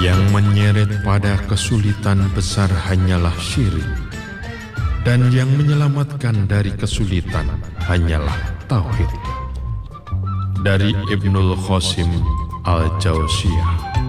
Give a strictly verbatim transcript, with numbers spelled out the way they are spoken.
Yang menyeret pada kesulitan besar hanyalah syirik, dan yang menyelamatkan dari kesulitan hanyalah tauhid. Dari Ibnul Qasim Al-Jauziyah.